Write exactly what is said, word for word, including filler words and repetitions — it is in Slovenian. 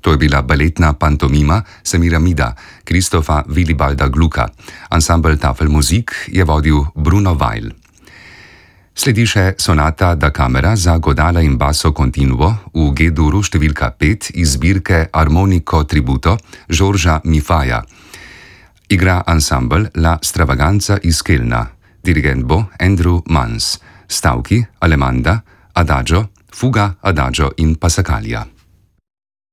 To je bila baletna pantomima Semiramida Kristofa Vilibalda Glucka. Ansambel Tafelmusik je vodil Bruno Weil. Sledi še sonata da camera za godala in basso continuo v G-duru številka pet iz zbirke Armonico Tributo Žorža Mifaja. Igra ansambel La Stravaganza iz Kelna. Dirigent bo Andrew Mans. Stavki Alemanda, Adagio, Fuga, Adagio in Passacaglia.